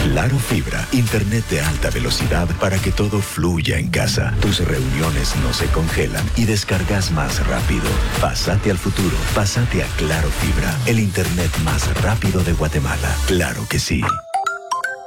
Claro Fibra, internet de alta velocidad para que todo fluya en casa. Tus reuniones no se congelan y descargas más rápido. Pásate al futuro. Pásate a Claro Fibra, el internet más rápido de Guatemala. Claro que sí.